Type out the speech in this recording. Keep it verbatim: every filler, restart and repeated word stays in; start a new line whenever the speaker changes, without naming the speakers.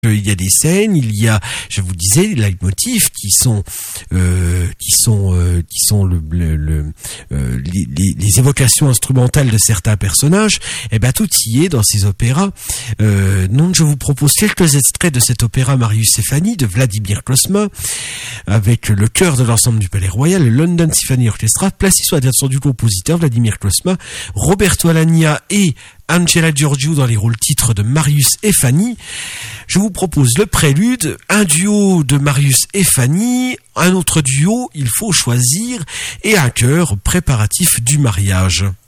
Il y a des scènes, il y a, je vous disais, les leitmotifs qui sont, euh, qui sont, euh, qui sont le, le, le euh, les, les, les évocations instrumentales de certains personnages. Eh ben tout y est dans ces opéras. Euh, donc je vous propose quelques extraits de cet opéra Marius et Fanny de Vladimir Cosma, avec le chœur de l'ensemble du Palais Royal, le London Symphony Orchestra, placé sous la direction du compositeur Vladimir Cosma, Roberto Alagna et Angela Giorgio dans les rôles titres de Marius et Fanny. Je vous propose le prélude, un duo de Marius et Fanny, un autre duo, il faut choisir, et un chœur préparatif du mariage.